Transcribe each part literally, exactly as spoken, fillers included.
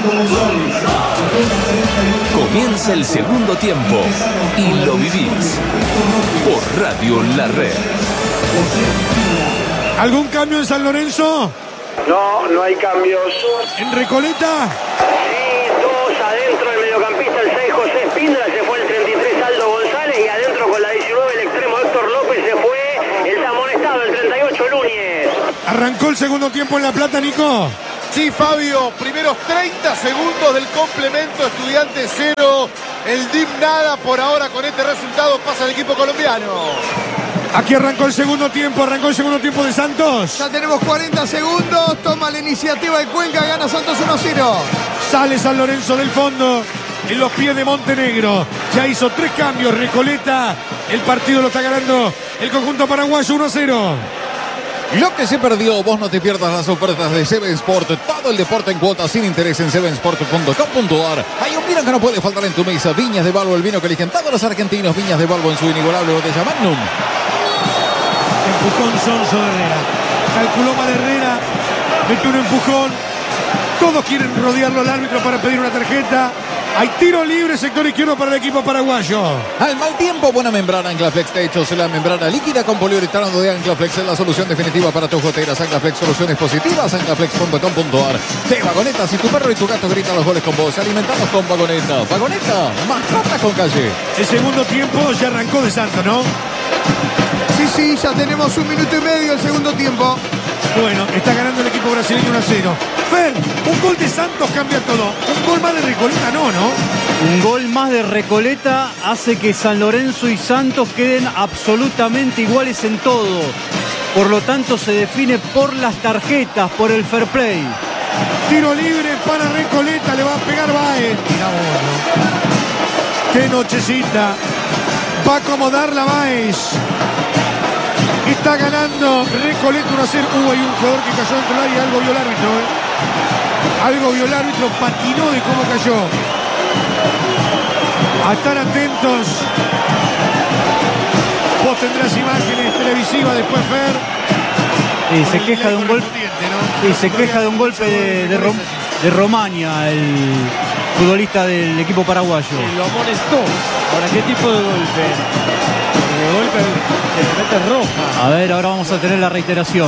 Comienza el segundo tiempo y lo vivís por Radio La Red. ¿Algún cambio en San Lorenzo? No, no hay cambios. ¿En Recoleta? Sí, dos adentro el mediocampista, el seis José Espíndola, se fue el treinta y tres Aldo González y adentro con la diecinueve el extremo Héctor López se fue el amonestado, el treinta y ocho Núñez. ¿Arrancó el segundo tiempo en La Plata, Nico? Sí, Fabio, primeros treinta segundos del complemento, Estudiantes cero, el D I M nada. Por ahora con este resultado pasa el equipo colombiano. Aquí arrancó el segundo tiempo, arrancó el segundo tiempo de Santos. Ya tenemos cuarenta segundos, toma la iniciativa el Cuenca, gana Santos uno a cero. Sale San Lorenzo del fondo, en los pies de Montenegro. Ya hizo tres cambios, Recoleta. El partido lo está ganando el conjunto paraguayo uno a cero. Lo que se perdió, vos no te pierdas las ofertas de Seven Sport. Todo el deporte en cuotas sin interés en seven sport punto com punto a r. Hay un vino que no puede faltar en tu mesa. Viñas de Balbo, el vino que eligen todos los argentinos. Viñas de Balbo en su inigualable botella Magnum. Empujón sonso de Herrera. Calculó mal Herrera. Metió un empujón. Todos quieren rodearlo al árbitro para pedir una tarjeta. Hay tiro libre, sector izquierdo para el equipo paraguayo. Al mal tiempo, buena membrana Anclaflex Techos, la membrana líquida con poliuretano de Anclaflex es la solución definitiva para tus goteras. Anclaflex, soluciones positivas, anclaflex punto com punto a r. De Vagoneta, si tu perro y tu gato gritan los goles con vos, alimentados con Vagoneta. Vagoneta, mascota con calle. El segundo tiempo ya arrancó de Santos, ¿no? Sí, sí, ya tenemos un minuto y medio el segundo tiempo. Bueno, está ganando el equipo brasileño uno a cero. Fer, un gol de Santos cambia todo. Un gol más de Recoleta no, ¿no? Un gol más de Recoleta hace que San Lorenzo y Santos queden absolutamente iguales en todo. Por lo tanto, se define por las tarjetas, por el fair play. Tiro libre para Recoleta, le va a pegar Baez. Mirá vos, ¿no? Qué nochecita. Va a acomodar la Baez. Está ganando Recoleta uno a cero. Hubo ahí un jugador que cayó dentro del área. Algo vio el árbitro, ¿eh? Algo vio el árbitro. Patinó de cómo cayó. A estar atentos. Vos tendrás imágenes televisivas después, Fer. Y se queja de un golpe. Y se queja de un golpe de, de, Rom, de Romaña, el futbolista del equipo paraguayo. Sí, lo amonestó. Ahora, ¿qué tipo de golpe? El golpe que le mete roja. A ver, ahora vamos a tener la reiteración.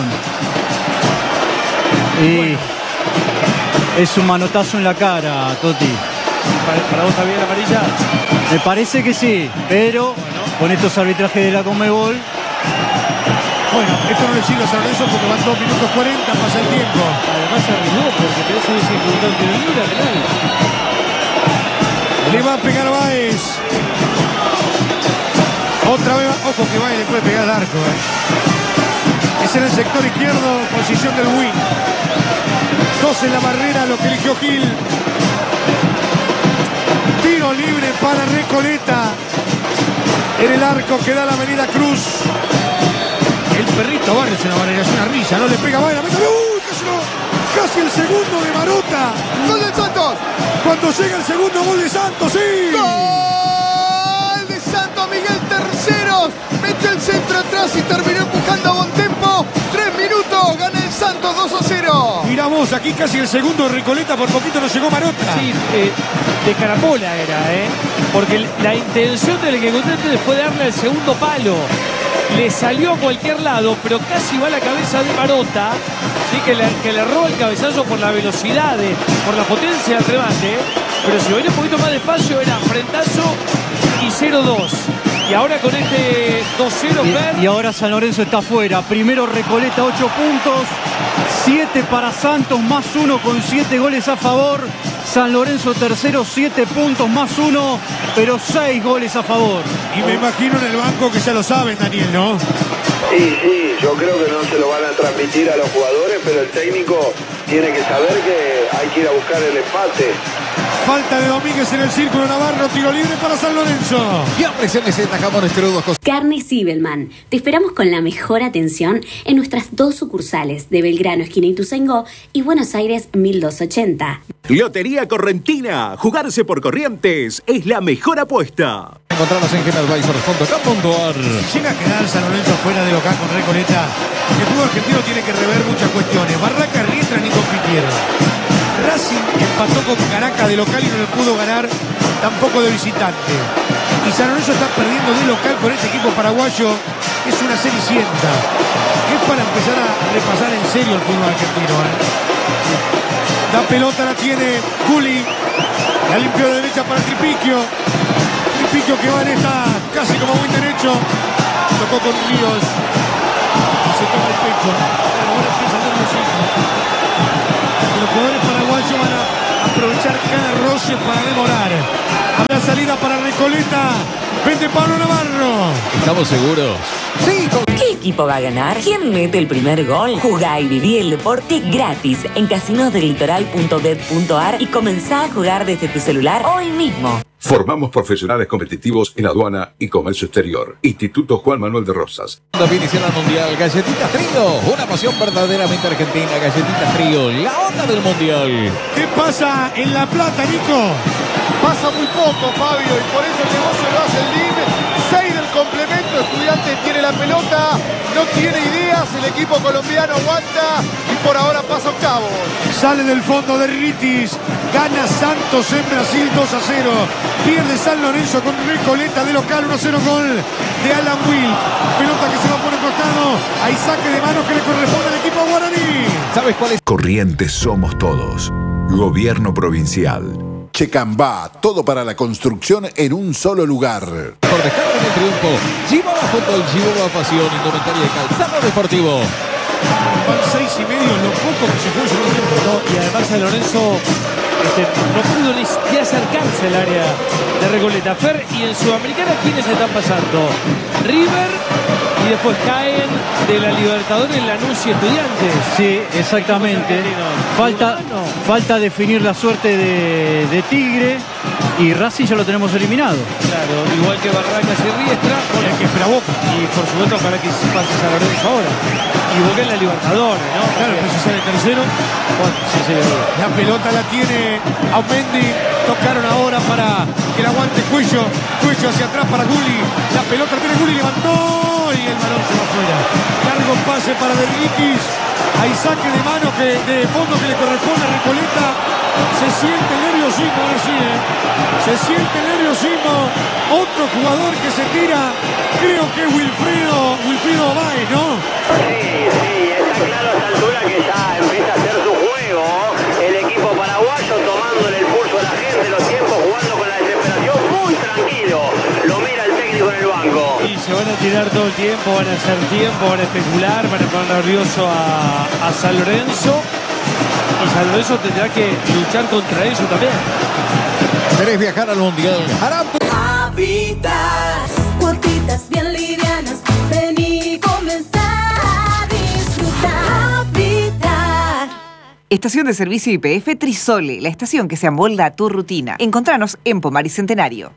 Y es un manotazo en la cara, Toti. ¿Para, para vos está bien la amarilla? Me parece que sí, pero bueno, con estos arbitrajes de la Conmebol. Bueno, esto no le sirve a San Lorenzo porque van dos minutos cuarenta, pasa el tiempo. Además se arriesgó porque te hace ese ejecutado tiro libre al penal. Le va a pegar Baez. Otra vez, ojo que Baez le puede pegar al arco. Eh. Es en el sector izquierdo, posición del win. Dos en la barrera, lo que eligió Gil. Tiro libre para Recoleta. En el arco que da la avenida Cruz. El perrito Barrio es una barrera, es una risa. No le pega Baez, la meta. ¡Uy! Casi, no, casi el segundo de Marota. ¡Gol de Santos! Cuando llega el segundo gol de Santos, sí. ¡Gol de Santos! Miguel Terceros mete el centro atrás y terminó empujando a buen tempo. Tres minutos, gana el Santos dos a cero. Mirá vos, aquí casi el segundo de Recoleta, por poquito no llegó Marota. Sí, eh, de carambola era, ¿eh? Porque la intención del ejecutante fue darle el segundo palo. Le salió a cualquier lado, pero casi va a la cabeza de Marota. Sí, que le, que le roba el cabezazo por la velocidad, de, por la potencia del remate. Pero si venía un poquito más despacio, era frentazo y cero dos. Y ahora con este dos cero, y, y ahora San Lorenzo está afuera. Primero Recoleta, ocho puntos. siete para Santos, más uno con siete goles a favor. San Lorenzo tercero, siete puntos más uno, pero seis goles a favor. Y me imagino en el banco que ya lo saben, Daniel, ¿no? Sí, sí, yo creo que no se lo van a transmitir a los jugadores, pero el técnico tiene que saber que hay que ir a buscar el empate. Falta de Domínguez en el círculo Navarro, tiro libre para San Lorenzo. Y apreciamos jamón crudos. Carne Zibelman. Te esperamos con la mejor atención en nuestras dos sucursales de Belgrano, esquina Ituzaingó, y Buenos Aires mil doscientos ochenta. Lotería Correntina. Jugarse por Corrientes es la mejor apuesta. Encontrarnos en generalvisors punto com punto a r. Si llega a quedar San Lorenzo fuera de local con Recoleta, el fútbol argentino tiene que rever muchas cuestiones. Barraca, Riestra ni compitieron. Racing empató con Caracas de local y no le pudo ganar tampoco de visitante. Y San Lorenzo está perdiendo de local con este equipo paraguayo, que es una cenicienta. Es para empezar a repasar en serio el fútbol argentino, ¿eh? La pelota la tiene Juli. La limpió de derecha para Tripiquio. Tripiquio que va en esta casi como buen derecho. Tocó con Ríos. Y se toca el pecho. Pero ahora empieza a tener los hijos. Los jugadores paraguayos van a aprovechar cada roce para demorar. Habrá salida para Recoleta. Vende Pablo Navarro. ¿Estamos seguros? Sí. Con... ¿Qué equipo va a ganar? ¿Quién mete el primer gol? Jugá y viví el deporte gratis en casinos del litoral punto bet punto ar y comenzá a jugar desde tu celular hoy mismo. Formamos profesionales competitivos en aduana y comercio exterior. Instituto Juan Manuel de Rosas. También hicieron el Mundial. Galletitas Trío. Una pasión verdaderamente argentina. Galletitas Trío. La onda del Mundial. ¿Qué pasa en La Plata, Nico? Pasa muy poco, Fabio, y por eso el negocio lo hace el D I M. seis del complemento, Estudiantes tiene la pelota, no tiene ideas, el equipo colombiano aguanta y por ahora pasa octavos. Sale del fondo de Ritis, gana Santos en Brasil dos a cero. Pierde San Lorenzo con Recoleta de local, uno a cero gol de Alan Will. Pelota que se va por el costado, hay saque de manos que le corresponde al equipo guaraní. ¿Sabes cuál es? Corrientes somos todos. Gobierno provincial. Checambá, todo para la construcción en un solo lugar. Por descarga del triunfo, Gibaba Fútbol, Gibaba Pasión, indumentaria de calzado deportivo. Van seis y medio, lo poco que se puede seguir no, y además San Lorenzo este, no pudo ni, ni acercarse al área de Recoleta. Fer, y en Sudamericana, ¿quiénes están pasando? River, y después caen de la Libertadores Lanús y Estudiantes. Sí, exactamente. Falta, falta definir la suerte de, de Tigre, y Racing ya lo tenemos eliminado. Claro, igual que Barracas y Riestra. El que espera Boca. Y por supuesto para que pase San Lorenzo ahora. Y Boca en la Libertadores, ¿no? Claro, pero si sale tercero. Bueno, sí, sí, sí. La pelota la tiene Aumendi. Tocaron ahora para que la aguante Cuello. Cuello hacia atrás para Gulli. La pelota tiene Gulli, levantó y el balón se va afuera. Largo pase para Derritis. Hay saque de mano que, de fondo que le corresponde a Recoleta. Se siente el nerviosismo, ahora sí, ¿eh? Se siente el nerviosismo. Otro jugador que se tira. Creo que es Wilfredo, Wilfredo Báez, ¿no? Sí, sí, está claro a esta altura que ya empieza a hacer su juego. El equipo paraguayo tomándole el pulso a la gente, los tiempos, jugando con la desesperación, muy tranquilo. Lo mira el técnico en el banco. Y se van a tirar todo el tiempo, van a hacer tiempo, van a especular, van a poner nervioso a, a San Lorenzo. Y San Lorenzo tendrá que luchar contra eso también. ¿Querés viajar al Mundial? Habitat, cuotitas bien livianas, ven y comenzar a disfrutar. Habitat. Estación de servicio Y P F Trisole, la estación que se amolda a tu rutina. Encontranos en Pomar y Centenario.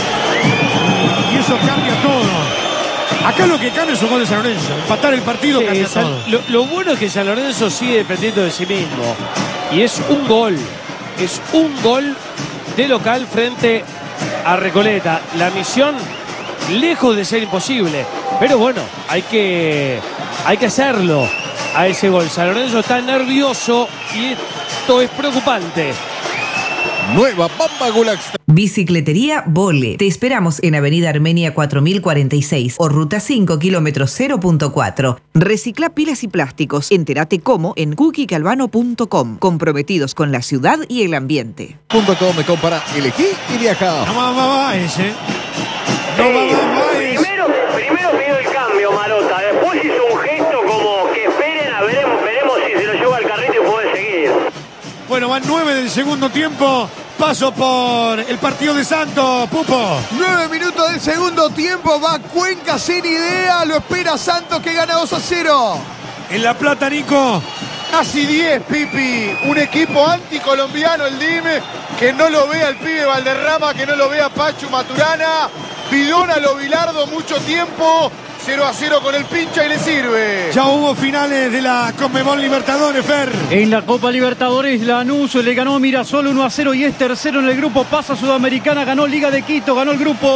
Y eso cambia todo. Acá lo que cambia es un gol de San Lorenzo. Empatar el partido, sí, cambia San, todo. Lo, lo bueno es que San Lorenzo sigue dependiendo de sí mismo. Y es un gol. Es un gol de local frente a Recoleta. La misión, lejos de ser imposible. Pero bueno, hay que, hay que hacerlo a ese gol. San Lorenzo está nervioso y esto es preocupante. Nueva Bamba Gulax. Bicicletería Vole. Te esperamos en Avenida Armenia cuatro mil cuarenta y seis o Ruta cinco, kilómetro cero punto cuatro. Recicla pilas y plásticos. Entérate cómo en cookie calvano punto com. Comprometidos con la ciudad y el ambiente. .com me compara, elegí y viaja. No va, va, va ese. No va, va, va ese. Primero, primero pidió el cambio, Marota. Después hizo un gesto como que esperen, a veremos, veremos si se lo lleva al carrito y puede seguir. Bueno, van nueve del segundo tiempo. Paso por el partido de Santos, Pupo. Nueve minutos del segundo tiempo. Va Cuenca sin idea. Lo espera Santos que gana dos a cero. En La Plata, Nico. Casi diez, Pipi. Un equipo anticolombiano, el D I M, que no lo ve al pibe Valderrama, que no lo ve a Pachu Maturana. Bidón a lo Bilardo mucho tiempo. cero a cero con el pincha y le sirve. Ya hubo finales de la Conmebol Libertadores, Fer. En la Copa Libertadores, Lanús le ganó Mirasol uno a cero y es tercero en el grupo. Pasa Sudamericana, ganó Liga de Quito, ganó el grupo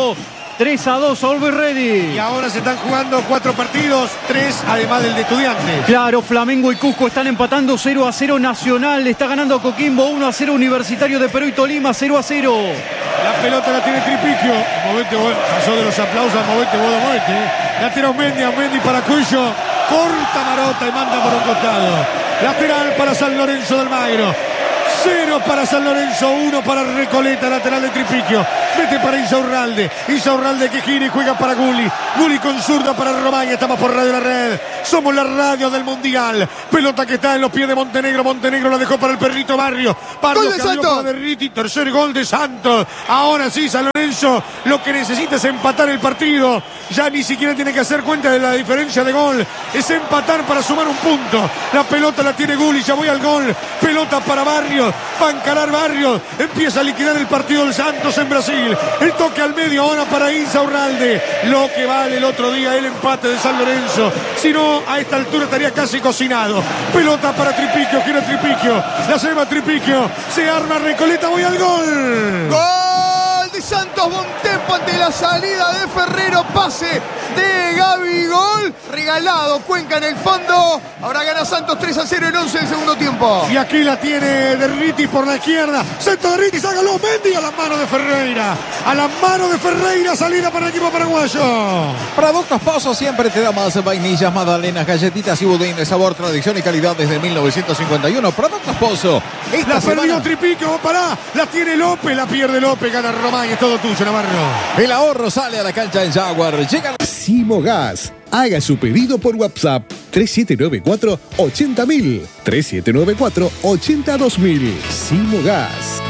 tres a dos, Always Ready. Y ahora se están jugando cuatro partidos, tres además del de Estudiantes. Claro, Flamengo y Cusco están empatando cero a cero. Nacional le está ganando a Coquimbo uno a cero. Universitario de Perú y Tolima cero a cero. La pelota la tiene Tripiquio. Movete, pasó de los aplausos a movete, bodo, movete. La tira Aumendi, Aumendi para Cuyo. Corta Marota y manda por un costado. Lateral para San Lorenzo del Magro. Cero para San Lorenzo, uno para Recoleta, lateral de Tripiquio. Mete para Insaurralde. Insaurralde que gira y juega para Guli. Guli con zurda para Román. Estamos por Radio La Red. Somos la radio del Mundial. Pelota que está en los pies de Montenegro. Montenegro la dejó para el perrito Barrio. Barrio ¡Gol de Santos! Para Derriti. Tercer gol de Santos. Ahora sí, San Lorenzo lo que necesita es empatar el partido. Ya ni siquiera tiene que hacer cuenta de la diferencia de gol. Es empatar para sumar un punto. La pelota la tiene Guli. Ya voy al gol. Pelota para Barrio. Va a encarar Barrio. Empieza a liquidar el partido del Santos en Brasil. El toque al medio ahora para Insaurralde. Lo que vale el otro día el empate de San Lorenzo. Si no, a esta altura estaría casi cocinado. Pelota para Tripiquio. Gira Tripiquio. La lleva Tripiquio. Se arma Recoleta. Voy al gol. Gol de Santos. Bontempo ante la salida de Ferrero. Pase de Gabigol. Regalado. Cuenca en el fondo. Ahora gana Santos tres a cero en once del segundo tiempo. Y aquí la tiene Derriti por la izquierda. Centro de Derriti. Saca los Mendy a la mano de Ferreira. A la mano de Ferreira. Salida para el equipo paraguayo. Productos Pozo siempre te da más vainillas, magdalenas, galletitas y budín de sabor, tradición y calidad desde mil novecientos cincuenta y uno. Productos Pozo. Esta La semana... perdió Tripiquio. Pará. La tiene López. La pierde López. Gana Román. Y es todo tuyo, Navarro. El ahorro sale a la cancha en Jaguar. Llega Simogas. Haga su pedido por WhatsApp tres siete nueve cuatro, ochenta mil. tres siete nueve cuatro, ochenta dos mil. Simogas.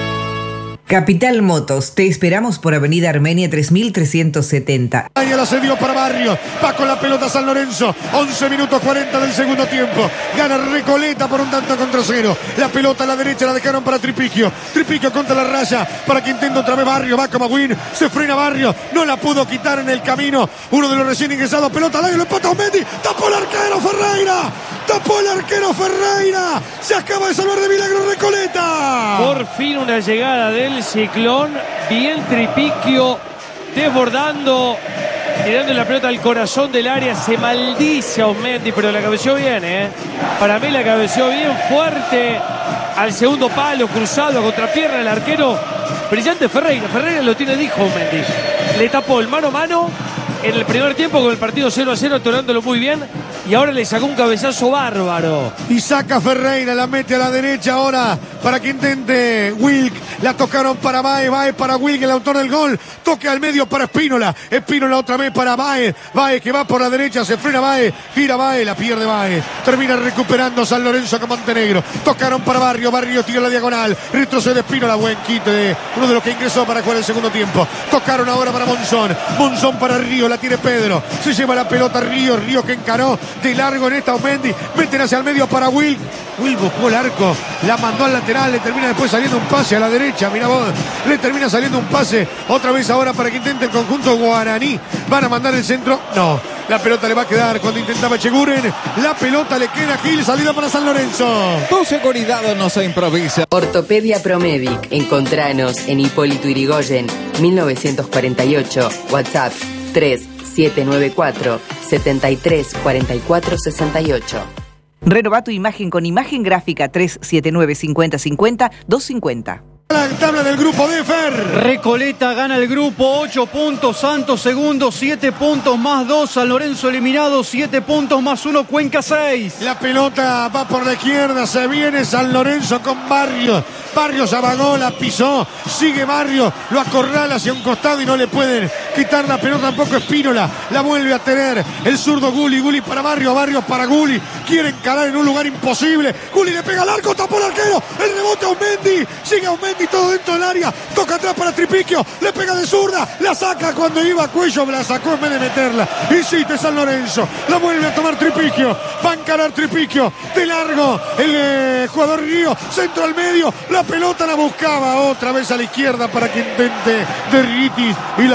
Capital Motos, te esperamos por Avenida Armenia tres mil trescientos setenta. Ahí la cedió para Barrio. Va con la pelota San Lorenzo. once minutos cuarenta del segundo tiempo. Gana Recoleta por un tanto contra cero. La pelota a la derecha la dejaron para Tripiquio. Tripiquio contra la raya para que intenta otra vez Barrio. Va como Win. Se frena Barrio. No la pudo quitar en el camino. Uno de los recién ingresados. Pelota al aire. Lo empata Mendy. Tapó el arquero Ferreira. Tapó el arquero Ferreira. Se acaba de salvar de milagro Recoleta. Por fin una llegada del Ciclón. Bien Tripiquio desbordando, tirando la pelota al corazón del área. Se maldice a Aumendi, pero la cabeció bien, ¿eh? Para mí la cabeció bien, fuerte al segundo palo, cruzado a contrapierna el arquero. Brillante Ferreira. Ferreira lo tiene, dijo Aumendi. Le tapó el mano a mano en el primer tiempo con el partido cero a cero, torándolo muy bien. Y ahora le sacó un cabezazo bárbaro. Y saca Ferreira, la mete a la derecha ahora para que intente Wilk. La tocaron para Baez, Baez para Wilk, el autor del gol. Toque al medio para Espínola. Espínola otra vez para Baez. Baez que va por la derecha, se frena Baez. Gira Baez, la pierde Baez. Termina recuperando San Lorenzo con Montenegro. Tocaron para Barrio, Barrio tira la diagonal. Retrocede Espínola, buen quite de uno de los que ingresó para jugar el segundo tiempo. Tocaron ahora para Monzón. Monzón para Río, la tiene Pedro. Se lleva la pelota Río, Río que encaró de largo en esta Aumendi. Meten hacia el medio para Will. Will buscó el arco, la mandó al lateral, le termina después saliendo un pase a la derecha, mira vos, le termina saliendo un pase otra vez ahora para que intente el conjunto guaraní. Van a mandar el centro, no, la pelota le va a quedar cuando intentaba Cheguren, la pelota le queda a Gil, salida para San Lorenzo. Tu seguridad no se improvisa. Ortopedia Promedic, encontranos en Hipólito Yrigoyen mil novecientos cuarenta y ocho, WhatsApp tres siete nueve cuatro, setenta y tres, cuarenta y cuatro, sesenta y ocho. Renová tu imagen con imagen gráfica tres siete nueve, cincuenta cincuenta, doscientos cincuenta. La tabla del grupo de Fer. Recoleta gana el grupo, ocho puntos. Santos segundo, siete puntos más dos. San Lorenzo eliminado, siete puntos más uno. Cuenca seis. La pelota va por la izquierda, se viene San Lorenzo con Barrio. Barrio se amagó, la pisó, sigue Barrio, lo acorrala hacia un costado y no le pueden quitar la pelota tampoco Espínola. La vuelve a tener el zurdo Guli, Guli para Barrio, Barrio para Guli. Quiere encarar en un lugar imposible. Guli le pega al arco, tapó el arquero. El rebote a Aumendi, sigue Aumendi todo dentro del área. Toca atrás para Tripiquio, le pega de zurda, la saca cuando iba a Cuello, la sacó en vez de meterla. Insiste San Lorenzo, la vuelve a tomar Tripiquio. Va a encarar Tripiquio, de largo el eh, jugador Río, centro al medio. La pelota la buscaba otra vez a la izquierda para que intente Derritis y la termina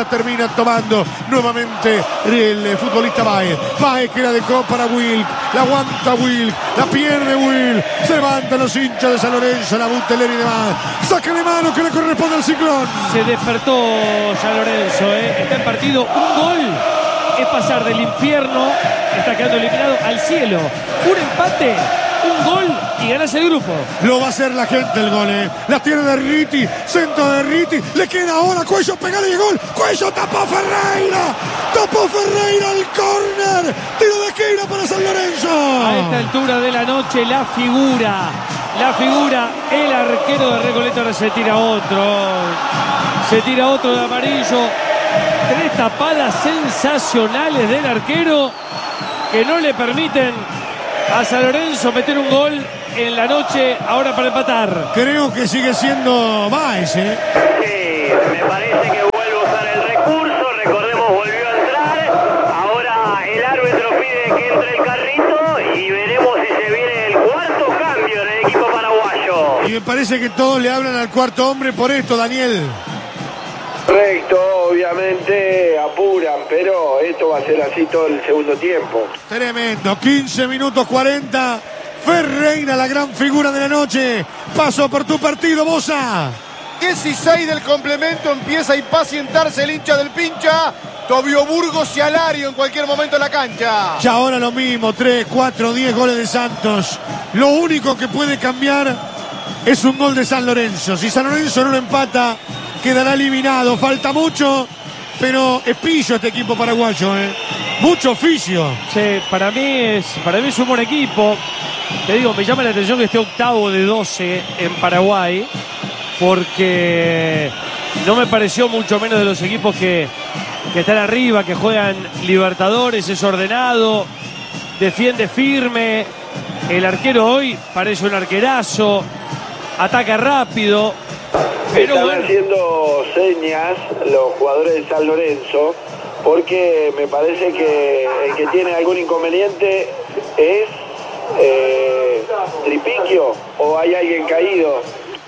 tomando nuevamente el futbolista Baez. Baez que la dejó para Wilk. La aguanta Wilk. La pierde Wilk. Se levantan los hinchas de San Lorenzo. La Buteler y demás. Saca de mano que le corresponde al Ciclón. Se despertó San Lorenzo, ¿eh? Está en partido. Un gol es pasar del infierno, está quedando eliminado, al cielo. Un empate, un gol y ganas el grupo. Lo va a hacer la gente el gol, ¿eh? La tiene de Riti, centro de Riti, le queda ahora Cuello, pegar el gol. Cuello tapó Ferreira, tapó Ferreira el córner. Tiro de esquina para San Lorenzo. A esta altura de la noche, la figura, la figura, el arquero de Recoleta. Ahora se tira otro, se tira otro de amarillo. Tres tapadas sensacionales del arquero que no le permiten a San Lorenzo meter un gol en la noche ahora para empatar. Creo que sigue siendo Baez, ¿eh? Sí, me parece que vuelve a usar el recurso. Recordemos, volvió a entrar. Ahora el árbitro pide que entre el carrito y veremos si se viene el cuarto cambio en el equipo paraguayo. Y me parece que todos le hablan al cuarto hombre por esto, Daniel. Correcto, obviamente apuran, pero esto va a ser así todo el segundo tiempo. Tremendo, quince minutos cuarenta. Ferreira, la gran figura de la noche. Paso por tu partido, Bosa. dieciséis del complemento, empieza a impacientarse el hincha del pincha. Tobio Burgos y Alario en cualquier momento en la cancha. Ya ahora lo mismo, tres, cuatro, diez goles de Santos. Lo único que puede cambiar es un gol de San Lorenzo. Si San Lorenzo no lo empata, quedará eliminado. Falta mucho, pero es pillo este equipo paraguayo, ¿eh? Mucho oficio. Sí, para mí es, para mí es un buen equipo. Te digo, me llama la atención que esté octavo de doce en Paraguay, porque no me pareció mucho menos de los equipos que, que están arriba, que juegan Libertadores, es ordenado, defiende firme. El arquero hoy parece un arquerazo, ataca rápido. Pero Están bueno, haciendo señas los jugadores de San Lorenzo, porque me parece que el que tiene algún inconveniente es eh, Tripiquio, o hay alguien caído.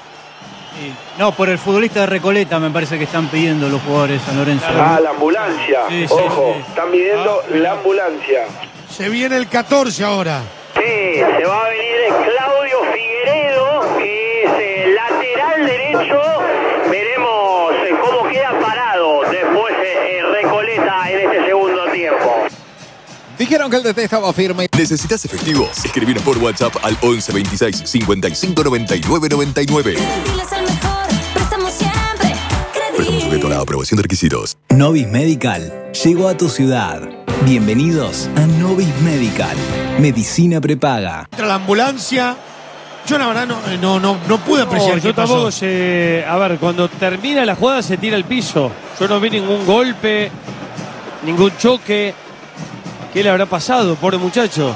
No, por el futbolista de Recoleta me parece que están pidiendo los jugadores de San Lorenzo. Ah, la ambulancia. Sí, sí, Ojo, sí. están pidiendo Ah, la ambulancia. Se viene el catorce ahora. Sí, se va a venir Claudio Figueredo, que es el lateral derecho. Veremos eh, cómo queda parado después eh, Recoleta en este segundo tiempo. Dijeron que el D T estaba firme. ¿Necesitas efectivos? Escribinos por WhatsApp al once veintiséis cincuenta y cinco noventa y nueve noventa y nueve. Préstamo sujeto a la aprobación de requisitos. Novis Medical llegó a tu ciudad. Bienvenidos a Novis Medical. Medicina prepaga. Entra la ambulancia. Yo la verdad no, no, no, no pude apreciar no, qué yo tampoco pasó. sé. A ver, cuando termina la jugada se tira al piso. Yo no vi ningún golpe, ningún choque. ¿Qué le habrá pasado, pobre muchacho?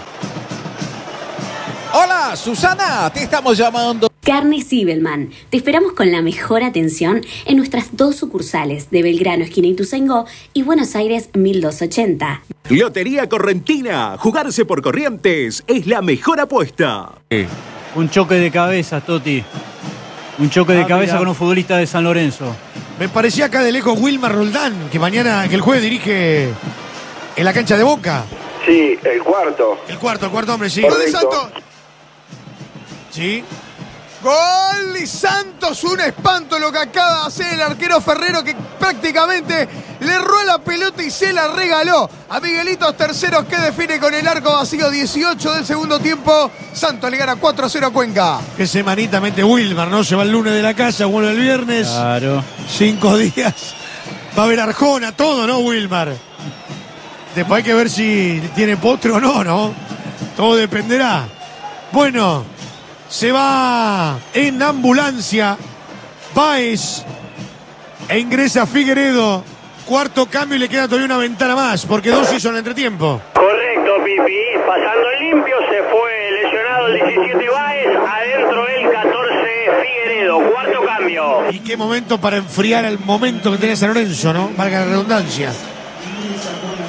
Hola, Susana, te estamos llamando. Carnes Zibelman. Te esperamos con la mejor atención en nuestras dos sucursales de Belgrano, esquina Ituzaingó, y Buenos Aires mil doscientos ochenta. Lotería Correntina. Jugarse por Corrientes es la mejor apuesta. Un choque de cabeza, Toti. Un choque de Ah, cabeza mirá. con un futbolista de San Lorenzo. Me parecía acá de lejos Wilmar Roldán, que mañana, que el jueves dirige en la cancha de Boca. Sí, el cuarto. El cuarto, el cuarto hombre, sí. Gol de Santos. Sí. Gol y Santos, un espanto lo que acaba de hacer el arquero Ferrero, que prácticamente le erró la pelota y se la regaló a Miguelitos Terceros, que define con el arco vacío. Dieciocho del segundo tiempo. Santos le gana cuatro a cero a Cuenca. Qué semanita mete Wilmar, ¿no? Se va el lunes de la casa, vuelve el viernes. Claro. Cinco días. Va a haber Arjona, todo, ¿no, Wilmar? Después hay que ver si tiene postre o no, ¿no? Todo dependerá. Bueno, se va en ambulancia Baez e ingresa Figueredo. Cuarto cambio y le queda todavía una ventana más, porque dos hizo en el entretiempo. Correcto, Pipi. Pasando limpio, se fue lesionado el diecisiete Baez, adentro el catorce Figueredo. Cuarto cambio. Y qué momento para enfriar el momento que tenía San Lorenzo, ¿no? Valga la redundancia.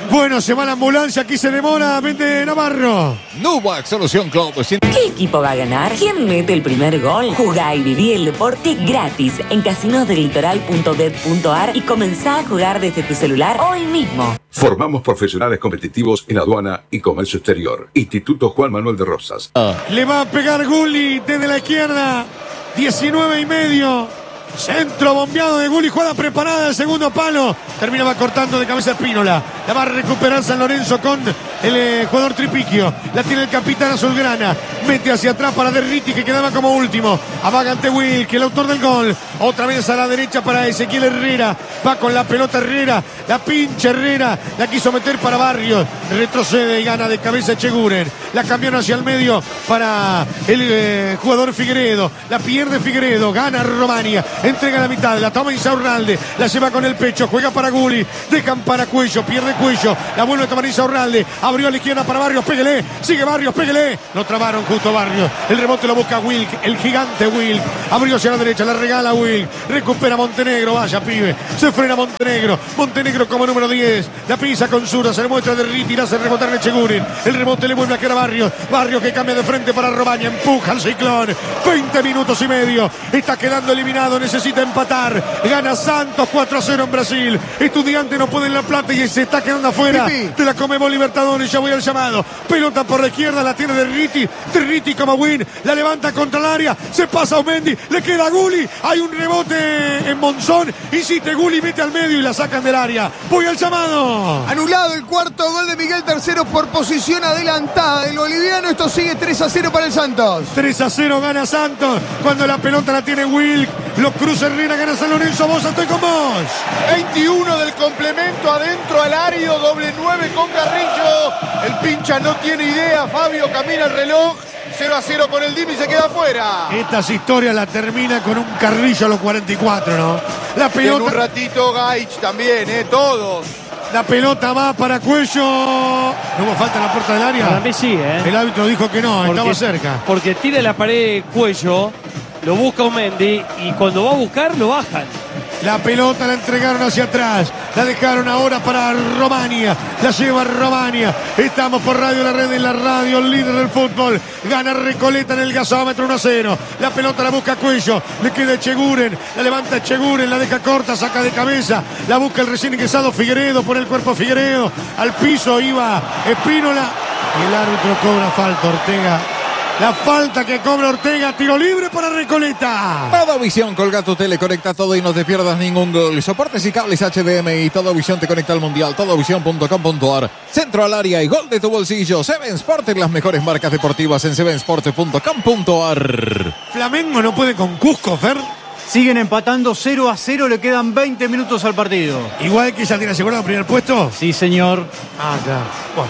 Bueno, se va la ambulancia, aquí se demora, vende Navarro. Nubac Solución Club. ¿Qué equipo va a ganar? ¿Quién mete el primer gol? Jugá y viví el deporte gratis en casinos del litoral punto bet punto ar y comenzá a jugar desde tu celular hoy mismo. Formamos profesionales competitivos en aduana y comercio exterior. Instituto Juan Manuel de Rosas. Le va a pegar Gulli desde la izquierda. diecinueve y medio. Centro bombeado de Gulli, jugada preparada, el segundo palo. Terminaba cortando de cabeza Espínola. La va a recuperar San Lorenzo con el eh, jugador Tripiquio. La tiene el capitán azulgrana. Mete hacia atrás para Derriti, que quedaba como último. Amaga ante Wilk, el autor del gol. Otra vez a la derecha para Ezequiel Herrera. Va con la pelota Herrera. La pincha Herrera. La quiso meter para Barrios. Retrocede y gana de cabeza Echeguren. La cambiaron hacia el medio para el eh, jugador Figueredo. La pierde Figueredo. Gana Romania. Entrega la mitad. La toma Insaurralde. La lleva con el pecho. Juega para Gulli. Dejan para Cuello. Pierde Cuello. La vuelve a tomar Insaurralde. Abrió a la izquierda para Barrios. Péguele. Sigue Barrios. Péguele. Lo trabaron justo Barrios. El rebote lo busca Wilk. El gigante Wilk. Abrió hacia la derecha. La regala Wilk. Recupera Montenegro. Vaya pibe. Se frena Montenegro. Montenegro como número diez. La pisa con Zura. Se le muestra de Riti. La hace rebotar en Echeguren. El rebote le vuelve a quedar a Barrios. Barrios que cambia de frente para Romaña. Empuja al Ciclón. veinte minutos y medio. Está quedando eliminado. Necesita empatar. Gana Santos cuatro a cero en Brasil. Estudiante no puede en La Plata y se está quedando afuera de la Conmebol Libertadores. Ya voy al llamado. Pelota por la izquierda. La tiene de Riti. De Riti como win. La levanta contra el área. Se pasa a Mendy. Le queda a Gulli. Hay un rebote en Monzón. Insiste Gulli. Mete al medio y la sacan del área. Voy al llamado. Anulado el cuarto gol de Miguel Tercero por posición adelantada del boliviano. Esto sigue tres a cero para el Santos. tres a cero gana Santos. Cuando la pelota la tiene Wilk. Lo cruza Herrera. Gana San Lorenzo. Vos, estoy con vos. veintiuno del complemento adentro al área. Doble nueve con Carrillo. El pincha no tiene idea. Fabio camina el reloj. cero a cero con el Dim y se queda afuera. Estas historias la termina con un Carrillo a los cuarenta y cuatro, ¿no? La pelota. En un ratito Gaich también, ¿eh? Todos. La pelota va para Cuello. ¿No hubo falta en la puerta del área? Para mí sí, ¿eh? El árbitro dijo que no, porque, estaba cerca. Porque tira la pared Cuello, lo busca un Mendy y cuando va a buscar lo bajan. La pelota la entregaron hacia atrás. La dejaron ahora para Romania. La lleva Romania. Estamos por Radio La Red, en la radio líder del fútbol. Gana Recoleta en el gasómetro uno a cero. La pelota la busca Cuello. Le queda Echeguren. La levanta Echeguren. La deja corta. Saca de cabeza. La busca el recién ingresado Figueredo. Por el cuerpo Figueredo. Al piso iba Espínola. Y el árbitro cobra falta. Ortega. La falta que cobra Ortega, tiro libre para Recoleta. Todo Visión, colga tu tele, conecta todo y no te pierdas ningún gol. Soportes y cables H D M I, Todo Visión te conecta al mundial, todo visión punto com punto ar. Centro al área y gol de tu bolsillo. Seven Sport, las mejores marcas deportivas en seven sport punto com punto ar. Flamengo no puede con Cusco, Fer. Siguen empatando cero a cero, le quedan veinte minutos al partido. Igual que ya tiene asegurado el primer puesto. Sí, señor. Ah, claro. Bueno.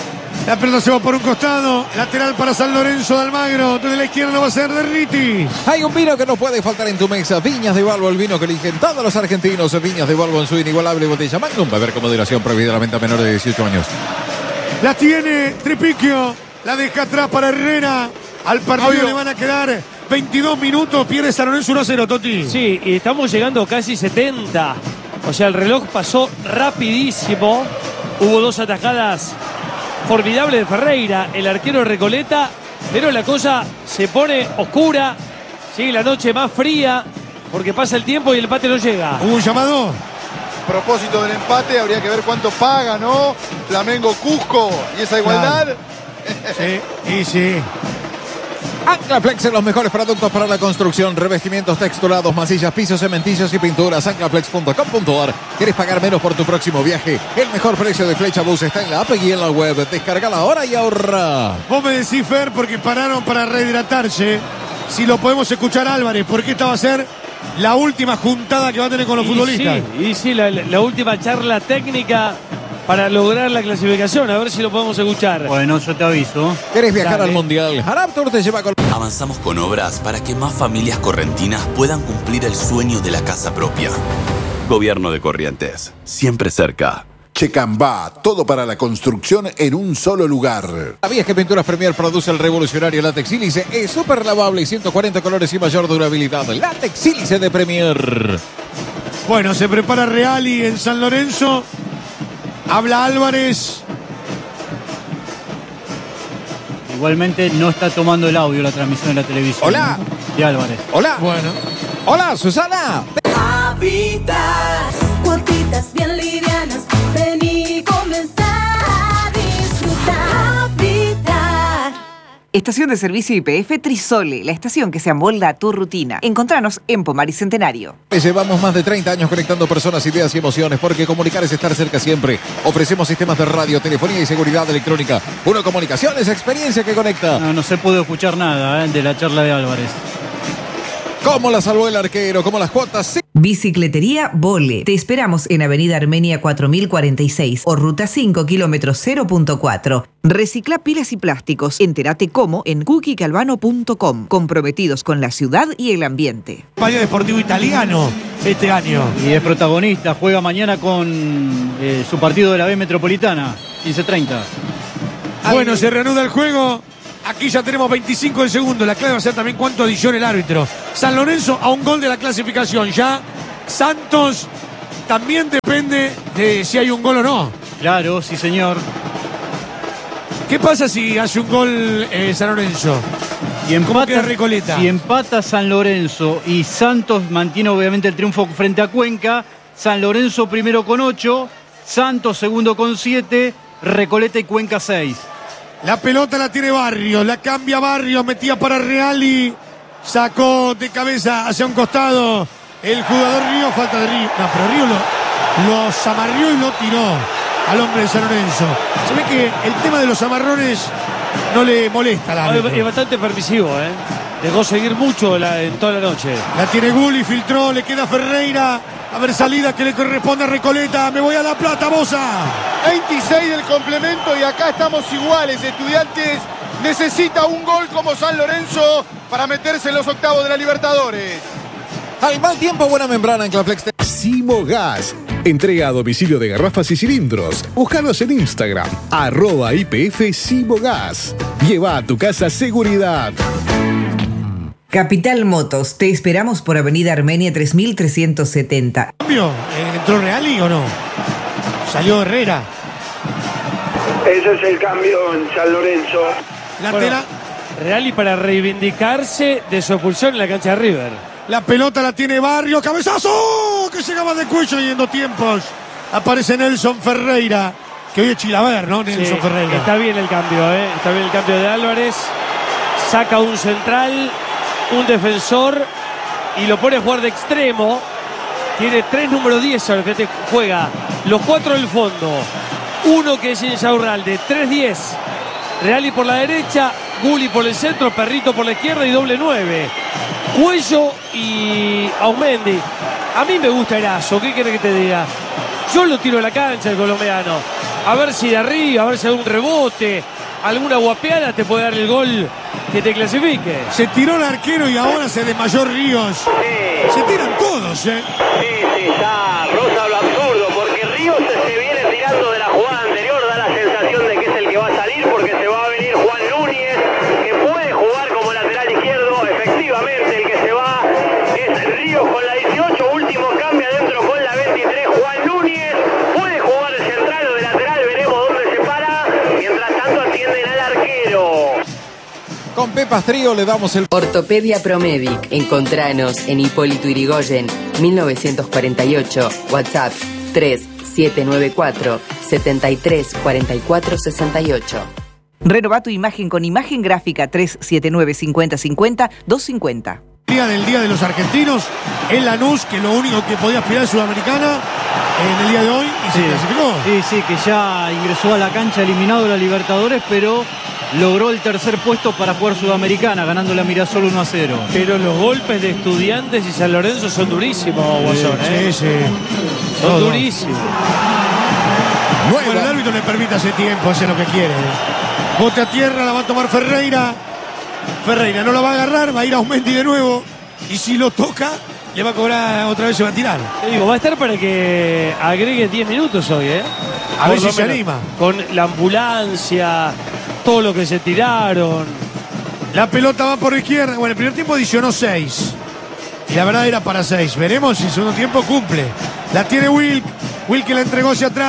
La pelota se va por un costado. Lateral para San Lorenzo de Almagro. Desde la izquierda no va a ser de Riti. Hay un vino que no puede faltar en tu mesa. Viñas de Balbo, el vino que eligen todos los argentinos. Viñas de Balbo en su inigualable botella Magnum. Beber con moderación, prohibida la venta a menores de dieciocho años. La tiene Tripiquio. La deja atrás para Herrera. Al partido Obvio. Le van a quedar veintidós minutos. Pierde San Lorenzo uno a cero, Toti. Sí, y estamos llegando casi setenta. O sea, el reloj pasó rapidísimo. Hubo dos atajadas formidable de Ferreira, el arquero de Recoleta, pero la cosa se pone oscura, sigue la noche más fría, porque pasa el tiempo y el empate no llega. ¿Hubo un llamado? A propósito del empate, habría que ver cuánto paga, ¿no? Flamengo Cusco y esa igualdad. Claro. Sí, y sí. Anclaflex en los mejores productos para la construcción, revestimientos texturados, masillas, pisos, cementillos y pinturas. Anclaflex punto com punto ar. ¿Quieres pagar menos por tu próximo viaje? El mejor precio de Flecha Bus está en la app y en la web. Descargala ahora y ahorra. Vos me decís, Fer, porque pararon para rehidratarse. Si lo podemos escuchar Álvarez, porque esta va a ser la última juntada que va a tener con los y futbolistas. Sí, y sí, la, la última charla técnica para lograr la clasificación. A ver si lo podemos escuchar. Bueno, yo te aviso. ¿Querés viajar Dale. al Mundial? Araptur te lleva con... Avanzamos con obras para que más familias correntinas puedan cumplir el sueño de la casa propia. Gobierno de Corrientes, siempre cerca. Checambá, todo para la construcción en un solo lugar. ¿Sabías que Pinturas Premier produce el revolucionario látex sílice? Es súper lavable y ciento cuarenta colores y mayor durabilidad. Látex sílice de Premier. Bueno, se prepara Reali en San Lorenzo. Habla Álvarez. Igualmente no está tomando el audio la transmisión de la televisión. Hola. De Álvarez. Hola. Bueno. Hola, Susana. Habitas, cuotitas bien livianas, ven y comenzar a disfrutar. Habitar. Estación de servicio Y P F Trisole, la estación que se amolda a tu rutina. Encontranos en Pomar y Centenario. Llevamos más de treinta años conectando personas, ideas y emociones, porque comunicar es estar cerca siempre. Ofrecemos sistemas de radio, telefonía y seguridad electrónica. Uno Comunicaciones, experiencia que conecta. No, no se pudo escuchar nada, ¿eh?, de la charla de Álvarez. ¿Cómo la salvó el arquero? ¿Cómo las cuotas? Sí. Bicicletería Vole. Te esperamos en Avenida Armenia cuatro mil cuarenta y seis o Ruta cinco, kilómetro cero punto cuatro. Recicla pilas y plásticos. Entérate cómo en cookie calvano punto com. Comprometidos con la ciudad y el ambiente. Valle Deportivo Italiano este año. Y es protagonista. Juega mañana con eh, su partido de la B Metropolitana. quince treinta. Bueno, se reanuda el juego. Aquí ya tenemos veinticinco del segundo. La clave va a ser también cuánto adiciona el árbitro. San Lorenzo a un gol de la clasificación. Ya Santos también depende de si hay un gol o no. Claro, sí señor. ¿Qué pasa si hace un gol eh, San Lorenzo? Si ¿Cómo queda empata, Recoleta? si empata San Lorenzo y Santos mantiene obviamente el triunfo frente a Cuenca, San Lorenzo primero con ocho, Santos segundo con siete, Recoleta y Cuenca seis. La pelota la tiene Barrios, la cambia Barrios, metía para Reali, sacó de cabeza hacia un costado el jugador Río, falta de Río. No, pero Río lo, los amarrió y lo tiró al hombre de San Lorenzo. Se ve que el tema de los amarrones no le molesta al árbitro. Es bastante permisivo, ¿eh? Dejó seguir mucho la, en toda la noche. La tiene Gulli, filtró, le queda Ferreira. A ver, salida que le corresponde a Recoleta. Me voy a La Plata, Bosa. veintiséis del complemento y acá estamos iguales. Estudiantes necesita un gol como San Lorenzo para meterse en los octavos de la Libertadores. Al mal tiempo, buena membrana en Claflex. Simo Gas. Entrega a domicilio de garrafas y cilindros. Búscanos en Instagram, arroba I P F Simo Gas. Lleva a tu casa seguridad. Capital Motos, te esperamos por Avenida Armenia tres mil trescientos setenta. ¿Cambio? ¿Entró Reali o no? Salió Herrera. Ese es el cambio en San Lorenzo. Lateral. Bueno, Reali para reivindicarse de su expulsión en la cancha de River. La pelota la tiene Barrio. ¡Cabezazo! Que llegaba de cuello yendo tiempos. Aparece Nelson Ferreira. Que hoy es Chilaver, ¿no? Nelson Sí, Ferreira. está bien el cambio, ¿eh? Está bien el cambio de Álvarez. Saca un central, un defensor y lo pone a jugar de extremo. Tiene tres número diez ahora que juega. Los cuatro del fondo. Uno que es Insaurralde. tres diez. Reali por la derecha. Gulli por el centro. Perrito por la izquierda y doble nueve. Cuello y Aumendi. A mí me gusta Erazo. ¿Qué quiere que te diga? Yo lo tiro a la cancha el colombiano. A ver si de arriba, a ver si hay un rebote. Alguna guapeada te puede dar el gol que te clasifique. Se tiró el arquero y ahora se desmayó Ríos. Sí. Se tiran todos, ¿eh? Sí, sí, ya roza lo absurdo, porque Ríos se viene tirando de la jugada anterior, da la sensación de que es el que va a salir, porque se va a venir Juan Núñez, que puede jugar como lateral izquierdo. Efectivamente, el que se va es Ríos con la dieciocho, último cambio adentro con la veintitrés, Juan Núñez. Puede jugar de central o de lateral, veremos dónde se para. Mientras tanto atienden al arquero. Con Pepas Trío le damos el... Ortopedia Promedic. Encontranos en Hipólito Yrigoyen, mil novecientos cuarenta y ocho. WhatsApp tres siete nueve cuatro, siete tres cuatro cuatro seis ocho. Renova tu imagen con imagen gráfica tres siete nueve cinco cero cinco cero dos cinco cero. Día del Día de los Argentinos, el Lanús, que lo único que podía aspirar es Sudamericana en el día de hoy y Sí. se clasificó. Sí, sí, que ya ingresó a la cancha eliminado de la Libertadores, pero logró el tercer puesto para jugar Sudamericana, ganando la Mirasol uno a cero. Pero los golpes de Estudiantes y San Lorenzo son durísimos, Guasón, ¿eh? Sí, sí. Son Todo. durísimos. Bueno, el árbitro le permite hace tiempo, hace lo que quiere. Bote a tierra, la va a tomar Ferreira. Ferreira no la va a agarrar, va a ir a Aumendi de nuevo. Y si lo toca, le va a cobrar otra vez, se va a tirar. Te digo, va a estar para que agregue diez minutos hoy, ¿eh? A Por ver si lo se menos. anima. Con la ambulancia, todo lo que se tiraron. La pelota va por izquierda. Bueno, el primer tiempo adicionó seis. Y la verdad era para seis. Veremos si el segundo tiempo cumple. La tiene Wilk. Wilk que la entregó hacia atrás.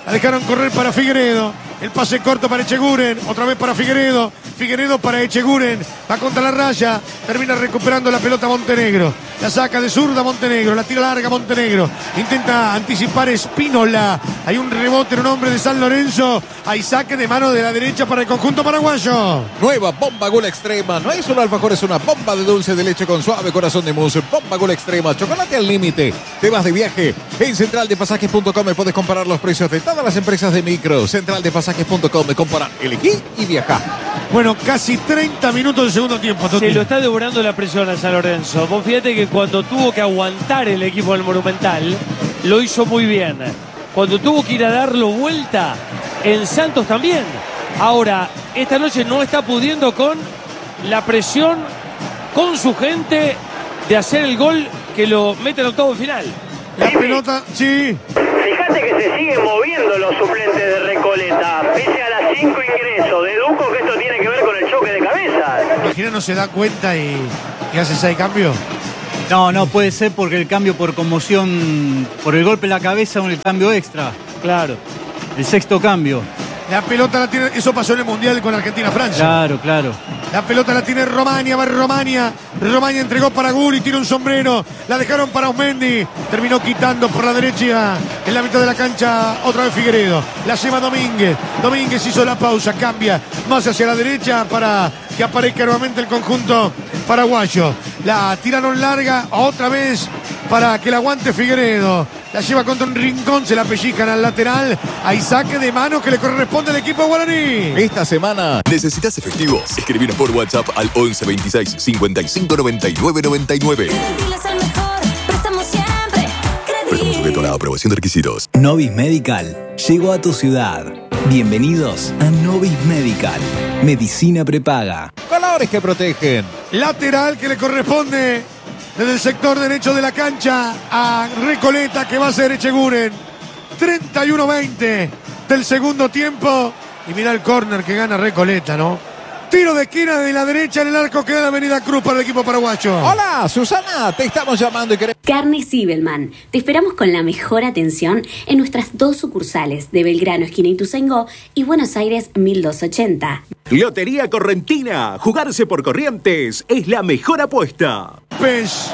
La dejaron correr para Figueredo. El pase corto para Echeguren. Otra vez para Figueredo. Figueredo para Echeguren. Va contra la raya. Termina recuperando la pelota Montenegro. La saca de zurda Montenegro. La tira larga Montenegro. Intenta anticipar Espínola. Hay un rebote en un hombre de San Lorenzo. Hay saque de mano de la derecha para el conjunto paraguayo. Nueva bomba gol extrema. No es un alfajor, es una bomba de dulce de leche con suave corazón de mousse. Bomba gol extrema. Chocolate al límite. Te vas de viaje. En central de pasajes punto com puedes comparar los precios de todas las empresas de micro. central de pasajes punto com. Compara, elegí y viaja. Bueno, casi treinta minutos del segundo tiempo, Toti. Se lo está devorando la presión a San Lorenzo. Vos fíjate que cuando tuvo que aguantar el equipo del Monumental, lo hizo muy bien. Cuando tuvo que ir a darlo vuelta, en Santos también. Ahora, esta noche no está pudiendo con la presión, con su gente, de hacer el gol que lo mete en octavo final. La pelota, sí. Fíjate que se siguen moviendo los suplentes de Recoleta, pese a las cinco ingresos. Deduzco que esto tiene que ver con el choque de cabeza. Imagina, no se da cuenta y, y hace seis cambios. No, no puede ser porque el cambio por conmoción, por el golpe en la cabeza o el cambio extra. Claro. El sexto cambio. La pelota la tiene, eso pasó en el Mundial con Argentina-Francia. Claro, claro. La pelota la tiene Romania, va Romania. Romania entregó para Gulli, tira un sombrero. La dejaron para Osmendi. Terminó quitando por la derecha en la mitad de la cancha otra vez Figueredo. La lleva Domínguez. Domínguez hizo la pausa, cambia más hacia la derecha para que aparezca nuevamente el conjunto paraguayo. La tiraron larga otra vez para que la aguante Figueredo. La lleva contra un rincón, se la pellizcan al lateral. Hay saque de mano que le corresponde al equipo guaraní. Esta semana. ¿Necesitas efectivos? Escribinos por WhatsApp al once veintiséis cincuenta y cinco noventa y nueve noventa y nueve. Credibiles al mejor, prestamos siempre. Préstamo sujeto a la aprobación de requisitos. Novis Medical llegó a tu ciudad. Bienvenidos a Novis Medical. Medicina prepaga. Colores que protegen. Lateral que le corresponde desde el sector derecho de la cancha a Recoleta, que va a ser Echeguren. treinta y uno veinte del segundo tiempo. Y mira el córner que gana Recoleta, ¿no? Tiro de esquina de la derecha en el arco que da la Avenida Cruz para el equipo paraguayo. Hola, Susana, te estamos llamando y queremos... Carne Zibelman. Te esperamos con la mejor atención en nuestras dos sucursales de Belgrano, esquina Ituzaingó, y Buenos Aires mil doscientos ochenta. Lotería Correntina. Jugarse por Corrientes es la mejor apuesta. Pes.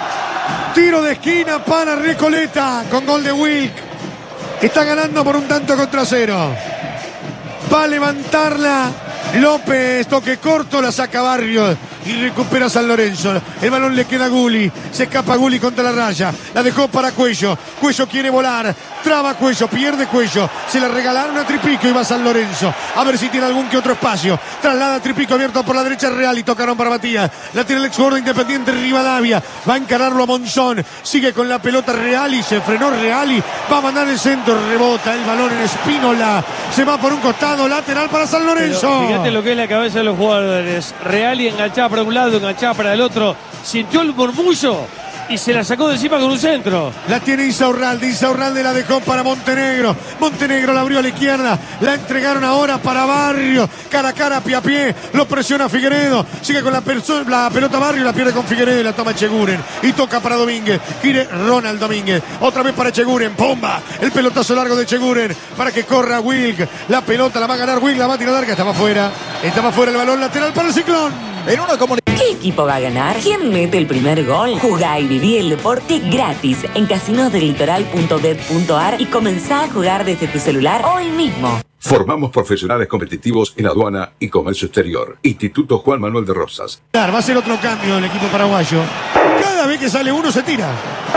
Tiro de esquina para Recoleta con gol de Wilk. Está ganando por un tanto contra cero. Va a levantarla López, toque corto, la saca Barrios y recupera San Lorenzo. El balón le queda a Gulli, se escapa Gulli contra la raya, la dejó para Cuello. Cuello quiere volar, traba Cuello, pierde Cuello, se la regalaron a Tripico y va San Lorenzo. A ver si tiene algún que otro espacio. Traslada a Tripico, abierto por la derecha Real y tocaron para Matías. La tiene el ex jugador Independiente Rivadavia, va a encararlo a Monzón, sigue con la pelota Real y se frenó Real y va a mandar el centro, rebota el balón en Espínola, se va por un costado, lateral para San Lorenzo. Pero fíjate lo que es la cabeza de los jugadores. Real y enganchada para un lado, enganchada para el otro. Sintió el murmullo y se la sacó de encima con un centro. La tiene Insaurralde, Insaurralde la dejó para Montenegro. Montenegro la abrió a la izquierda, la entregaron ahora para Barrio. Cara a cara, pie a pie, lo presiona Figueredo. Sigue con la, la pelota Barrio, la pierde con Figueredo y la toma Echeguren. Y toca para Domínguez, quiere Ronald Domínguez. Otra vez para Echeguren, ¡pomba! El pelotazo largo de Echeguren para que corra Wilk. La pelota la va a ganar Wilk, la va a tirar larga, estaba fuera. Estaba fuera el balón lateral para el Ciclón. En una comunidad. ¿Qué equipo va a ganar? ¿Quién mete el primer gol? Jugá y viví el deporte gratis en casinos del litoral punto bet punto ar y comenzá a jugar desde tu celular hoy mismo. Formamos profesionales competitivos en aduana y comercio exterior. Instituto Juan Manuel de Rosas. Va a ser otro cambio el equipo paraguayo. Cada vez que sale uno se tira.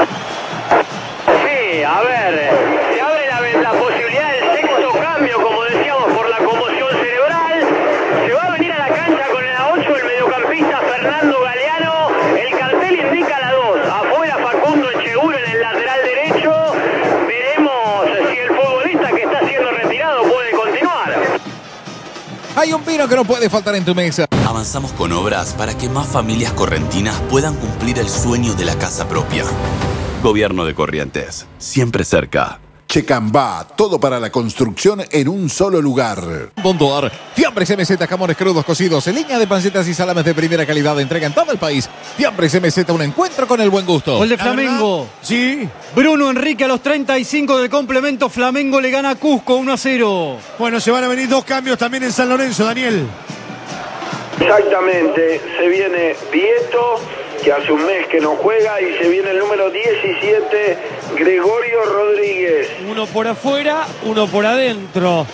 Sí, a ver, se abre la, la posibilidad del sexto cambio, como decíamos, por la conmoción cerebral. Se va a venir a la cancha con la ocho el mediocampista Fernando Galeano. El cartel indica la dos. Afuera Facundo Echeguren en el lateral derecho. Veremos si el futbolista que está siendo retirado puede continuar. Hay un vino que no puede faltar en tu mesa. Avanzamos con obras para que más familias correntinas puedan cumplir el sueño de la casa propia. Gobierno de Corrientes, siempre cerca. Checambá, todo para la construcción en un solo lugar. Puntuar. Fiambres M Z, jamones crudos cocidos, en línea de pancetas y salames de primera calidad. Entrega en todo el país. Fiambres M Z, un encuentro con el buen gusto. Gol de Flamengo. Sí. Bruno Enrique a los treinta y cinco del complemento. Flamengo le gana a Cusco uno a cero. Bueno, se van a venir dos cambios también en San Lorenzo, Daniel. Exactamente, se viene Vieto, que hace un mes que no juega, y se viene el número diecisiete, Gregorio Rodríguez. Uno por afuera, uno por adentro.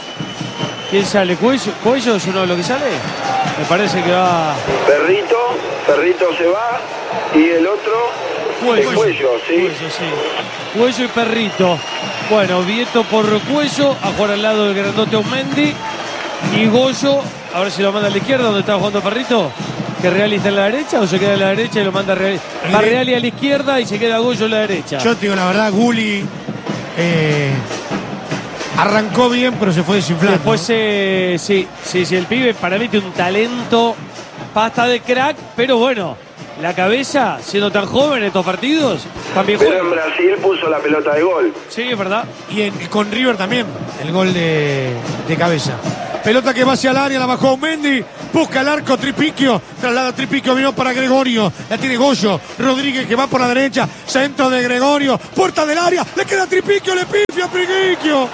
¿Quién sale? ¿Cuello? ¿Cuello es uno de los que sale? Me parece que va... Perrito, Perrito se va, y el otro, Cuello, de Cuello, ¿sí? Cuello, sí. Cuello y Perrito. Bueno, Vieto por Cuello, a jugar al lado del grandote Aumendi. Y Goyo, a ver si lo manda a la izquierda, donde está jugando Perrito. ¿Que Reali está en la derecha o se queda en la derecha y lo manda a Reali? Va Reali a la izquierda y se queda Goyo en la derecha. Yo te digo la verdad, Gulli eh, arrancó bien, pero se fue desinflando. Después, eh, sí, sí, sí, el pibe para mí tiene un talento, pasta de crack, pero bueno, la cabeza, siendo tan joven en estos partidos, también Pero juega. en Brasil puso la pelota de gol. Sí, es verdad. Y, en, y con River también, el gol de, de cabeza. Pelota que va hacia el área, la bajó Mendy, busca el arco Tripiquio, traslada Tripiquio, vino para Gregorio, la tiene Goyo, Rodríguez que va por la derecha, centro de Gregorio, puerta del área, le queda Tripiquio, le pifia a Tripiquio,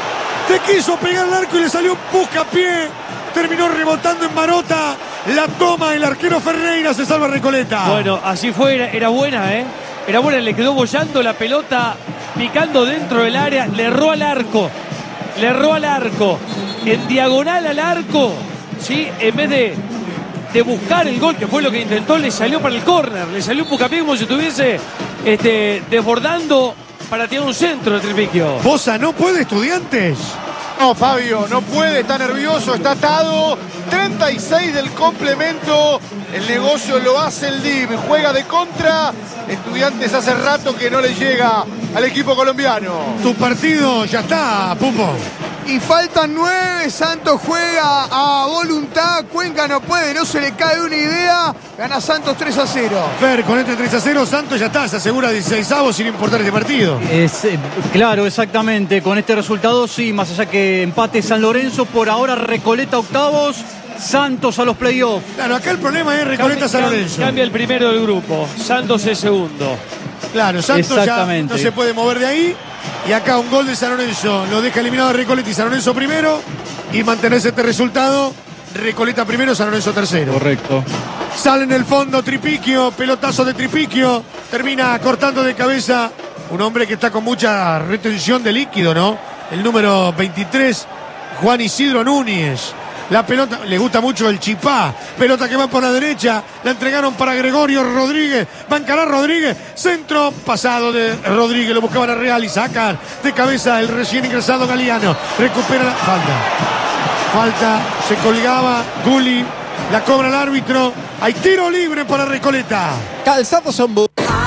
te quiso pegar el arco y le salió un buscapié, terminó rebotando en Marota, la toma el arquero Ferreira, se salva Recoleta. Bueno, así fue, era, era buena, ¿eh? Era buena, le quedó bollando la pelota, picando dentro del área, le erró al arco, le erró al arco. En diagonal al arco, ¿sí? En vez de, de buscar el gol, que fue lo que intentó, le salió para el córner, le salió un pucapié como si estuviese este, desbordando para tirar un centro de Tripiquio. Bosa, ¿no puede, Estudiantes? No, Fabio, no puede, está nervioso, está atado. treinta y seis del complemento. El negocio lo hace el D I V. Juega de contra. Estudiantes hace rato que no le llega al equipo colombiano. Tu partido ya está, Pupo. Y faltan nueve, Santos juega a voluntad, Cuenca no puede, no se le cae una idea, gana Santos tres a cero. Fer, con este tres a cero, Santos ya está, se asegura dieciseisavo sin importar este partido. Es, eh, claro, exactamente, con este resultado sí, más allá que empate San Lorenzo, por ahora Recoleta octavos, Santos a los playoffs. Claro, acá el problema es Recoleta San Lorenzo. Cambia el primero del grupo, Santos es segundo. Claro, Santos ya no se puede mover de ahí. Y acá un gol de San Lorenzo lo deja eliminado a Recoleta y San Lorenzo primero. Y mantenerse este resultado, Recoleta primero, San Lorenzo tercero. Correcto. Sale en el fondo Tripiquio, pelotazo de Tripiquio. Termina cortando de cabeza un hombre que está con mucha retención de líquido, ¿no? El número veintitrés, Juan Isidro Núñez. La pelota, le gusta mucho el chipá. Pelota que va por la derecha. La entregaron para Gregorio Rodríguez. Va a encarar Rodríguez. Centro pasado de Rodríguez. Lo buscaban a Real y sacan de cabeza el recién ingresado Galeano. Recupera la falta. Falta. Se colgaba Gulli. La cobra el árbitro. Hay tiro libre para Recoleta. Calzados Ombú.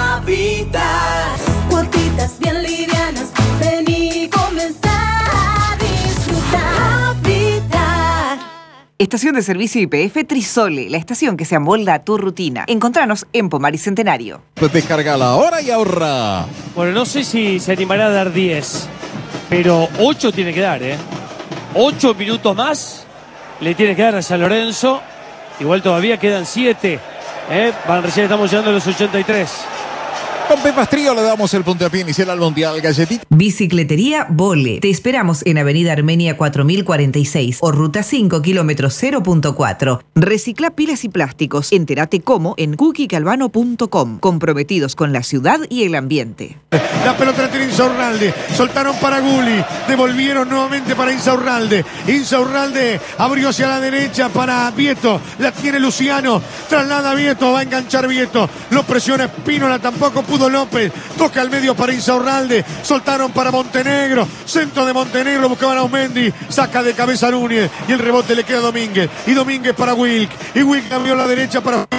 Habitas, cuotitas bien livianas. Vení y comenzá a disfrutar. Estación de servicio Y P F Trisole, la estación que se amolda a tu rutina. Encontranos en Pomar y Centenario. Pues descargala ahora y ahorra. Bueno, no sé si se animará a dar diez, pero ocho tiene que dar, ¿eh? ocho minutos más le tiene que dar a San Lorenzo. Igual todavía quedan siete, ¿eh? Van, recién estamos llegando a los ochenta y tres. Con Pepas Trío le damos el puntapié inicial al Mundial Galletita. Bicicletería Vole. Te esperamos en Avenida Armenia cuatro mil cuarenta y seis o Ruta cinco, kilómetro cero punto cuatro. Recicla pilas y plásticos. Entérate cómo en cookie calvano punto com. Comprometidos con la ciudad y el ambiente. La pelota la tiene Insaurralde. Soltaron para Gulli. Devolvieron nuevamente para Insaurralde. Insaurralde abrió hacia la derecha para Vieto. La tiene Luciano. Traslada a Vieto. Va a enganchar Vieto. Lo presiona Espínola. Tampoco pudo López. Toca al medio para Insaurralde. Soltaron para Montenegro. Centro de Montenegro. Buscaban a Aumendi. Saca de cabeza Núñez. Y el rebote le queda a Domínguez. Y Domínguez para Wilk. Y Wilk cambió a la derecha para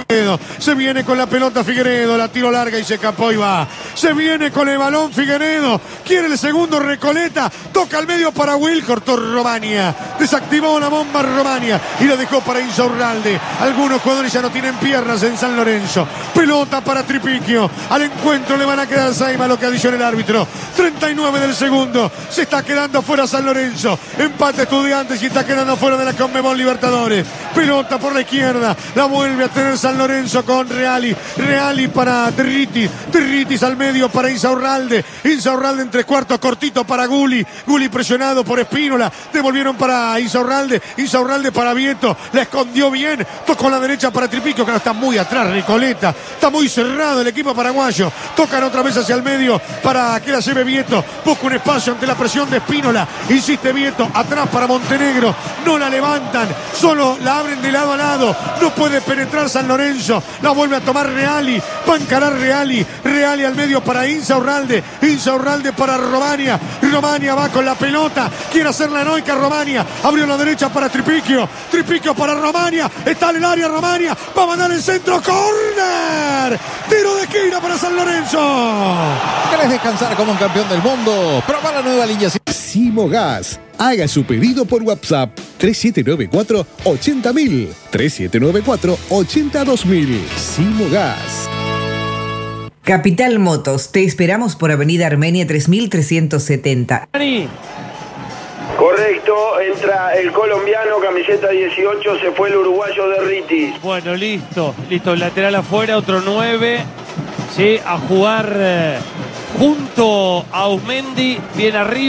Se viene con la pelota Figueredo, la tiro larga y se escapó y va. Se viene con el balón Figueredo, quiere el segundo Recoleta, toca al medio para Will, cortó Romania, desactivó la bomba Romania y la dejó para Insaurralde. Algunos jugadores ya no tienen piernas en San Lorenzo. Pelota para Tripiquio, al encuentro le van a quedar Saima, lo que adiciona el árbitro. treinta y nueve del segundo, se está quedando fuera San Lorenzo, empate Estudiantes y está quedando fuera de la Conmebol Libertadores. Pelota por la izquierda, la vuelve a tener San Lorenzo con Reali, Reali para Territis, Territis al medio para Insaurralde, Insaurralde en tres cuartos, cortito para Guli, Guli presionado por Espínola, devolvieron para Insaurralde, Insaurralde para Vieto, la escondió bien, tocó la derecha para Tripiquio, que no está muy atrás Recoleta, está muy cerrado el equipo paraguayo, tocan otra vez hacia el medio para que la lleve Vieto, busca un espacio ante la presión de Espínola, insiste Vieto, atrás para Montenegro, no la levantan, solo la abren de lado a lado, no puede penetrar San Lorenzo, la vuelve a tomar Reali, va a encarar Reali, Reali al medio para Insaurralde, Insaurralde para Romania, Romania va con la pelota, quiere hacer la noica Romania, abrió la derecha para Tripiquio, Tripiquio para Romania, está en el área Romania, va a mandar el centro, córner, tiro de esquina para San Lorenzo. ¿Querés descansar como un campeón del mundo? Proba la nueva línea Simogas. Haga su pedido por WhatsApp tres siete nueve cuatro, ochenta mil, tres siete nueve cuatro, ochenta dos mil. Simogas. Capital Motos, te esperamos por Avenida Armenia tres mil trescientos setenta. Correcto, entra el colombiano, camiseta dieciocho, se fue el uruguayo de Ritis. Bueno, listo, listo, lateral afuera, otro nueve, sí, a jugar eh, junto a Ausmendi, bien arriba.